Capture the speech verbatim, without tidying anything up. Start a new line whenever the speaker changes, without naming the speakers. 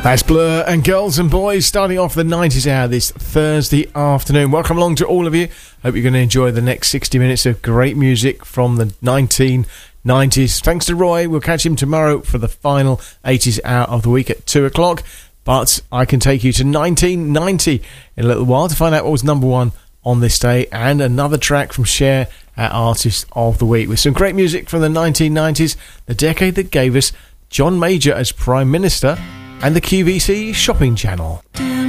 That's Blur and Girls and Boys starting off the nineties hour this Thursday afternoon. Welcome along to all of you. Hope you're going to enjoy the next sixty minutes of great music from the nineteen nineties. Thanks to Roy. We'll catch him tomorrow for the final eighties hour of the week at two o'clock. But I can take you to nineteen ninety in a little while to find out what was number one on this day, and another track from Cher, our Artist of the Week, with some great music from the nineteen nineties, the decade that gave us John Major as Prime Minister and the Q V C shopping channel.